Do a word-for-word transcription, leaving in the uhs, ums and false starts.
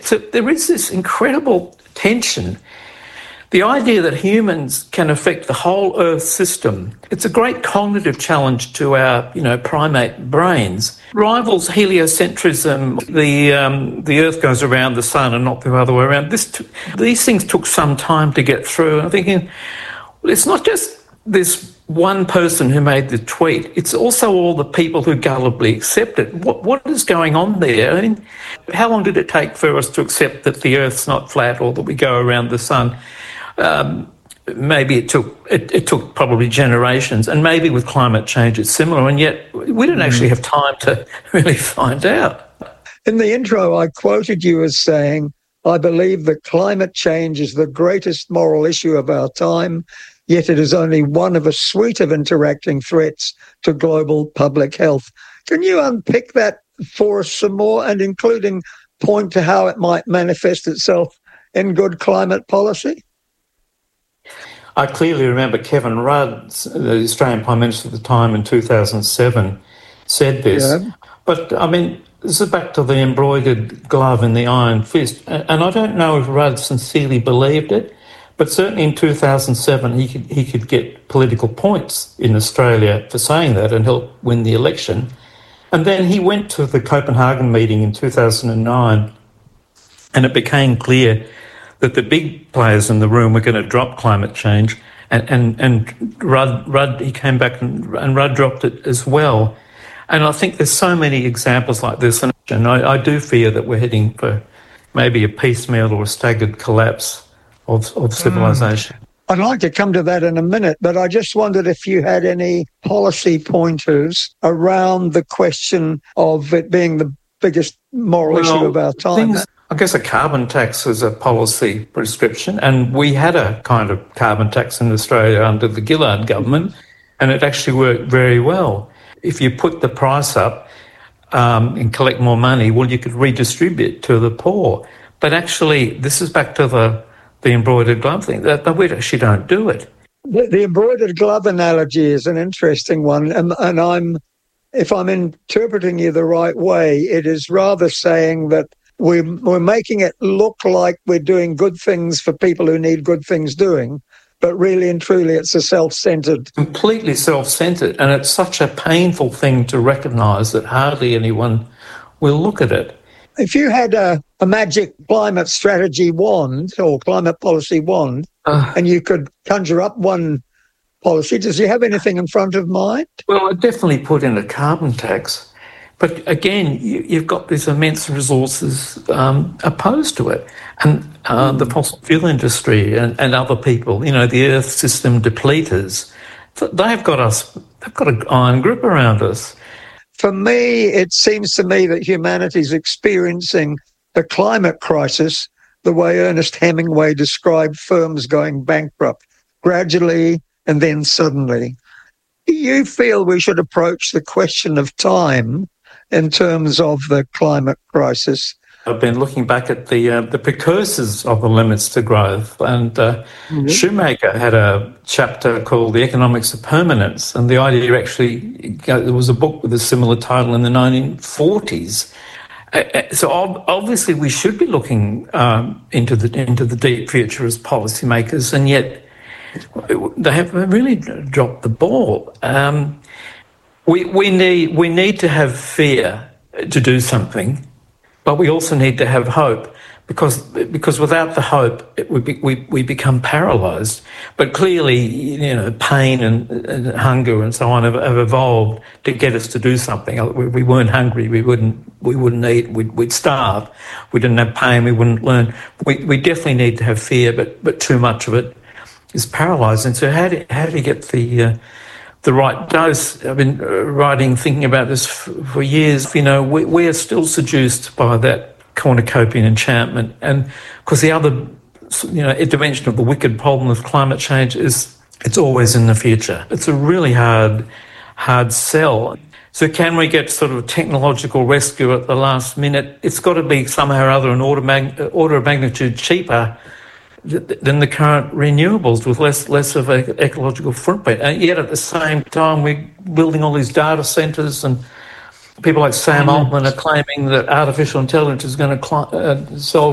So there is this incredible tension. The idea that humans can affect the whole Earth system, it's a great cognitive challenge to our, you know, primate brains. Rivals heliocentrism, the um, the Earth goes around the sun and not the other way around. This t- these things took some time to get through. I'm thinking, well, it's not just this one person who made the tweet, it's also all the people who gullibly accept it. What what is going on there? I mean, how long did it take for us to accept that the Earth's not flat or that we go around the sun? Um, maybe it took it, it took probably generations, and maybe with climate change it's similar, and yet we didn't actually have time to really find out. In the intro, I quoted you as saying, "I believe that climate change is the greatest moral issue of our time, yet it is only one of a suite of interacting threats to global public health." Can you unpick that for us some more, and including point to how it might manifest itself in good climate policy? I clearly remember Kevin Rudd, the Australian Prime Minister at the time in two thousand seven, said this. Yeah. But, I mean, this is back to the embroidered glove and the iron fist. And I don't know if Rudd sincerely believed it, but certainly in two thousand seven he could, he could get political points in Australia for saying that and help win the election. And then he went to the Copenhagen meeting in two thousand nine, and it became clear that the big players in the room were going to drop climate change, and and, and Rudd, Rudd, he came back and, and Rudd dropped it as well. And I think there's so many examples like this, and I, I do fear that we're heading for maybe a piecemeal or a staggered collapse of, of civilization. Mm. I'd like to come to that in a minute, but I just wondered if you had any policy pointers around the question of it being the biggest moral well, issue of our time. Things, I guess a carbon tax is a policy prescription, and we had a kind of carbon tax in Australia under the Gillard government, and it actually worked very well. If you put the price up um, and collect more money, well, you could redistribute to the poor. But actually, this is back to the, the embroidered glove thing. That, that we actually don't do it. The, the embroidered glove analogy is an interesting one, and, and I'm, if I'm interpreting you the right way, it is rather saying that We're, we're making it look like we're doing good things for people who need good things doing, but really and truly it's a self-centred... Completely self-centred, and it's such a painful thing to recognise that hardly anyone will look at it. If you had a, a magic climate strategy wand or climate policy wand, uh, and you could conjure up one policy, does you have anything in front of mind? Well, I'd definitely put in a carbon tax. But again, you, you've got these immense resources um, opposed to it. And uh, mm. the fossil fuel industry and, and other people, you know, the Earth system depleters, they've got us, they've got an iron grip around us. For me, it seems to me that humanity's experiencing the climate crisis the way Ernest Hemingway described firms going bankrupt, gradually and then suddenly. Do you feel we should approach the question of time in terms of the climate crisis? I've been looking back at the uh, the precursors of the limits to growth, and uh, mm-hmm. Shoemaker had a chapter called The Economics of Permanence, and the idea actually, there was a book with a similar title in the nineteen forties. Uh, so obviously we should be looking um, into the into the deep future as policymakers, and yet they have really dropped the ball. Um, we we need we need to have fear to do something, but we also need to have hope, because because without the hope, it, we, we we become paralysed. But clearly, you know, pain and, and hunger and so on have, have evolved to get us to do something. We, we weren't hungry, we wouldn't we wouldn't eat, we'd, we'd starve. We didn't have pain, we wouldn't learn. We we definitely need to have fear, but but too much of it is paralysing. So how do how do you get the uh, the right dose? I've been writing, thinking about this for, for years. You know, we, we are still seduced by that cornucopian enchantment, and because the other, you know, dimension of the wicked problem of climate change is it's always in the future. It's a really hard, hard sell. So can we get sort of technological rescue at the last minute? It's got to be somehow or other an order, mag- order of magnitude cheaper than the current renewables, with less less of an ecological footprint. And yet at the same time, we're building all these data centres, and people like Sam Altman are claiming that artificial intelligence is going to cl- uh, solve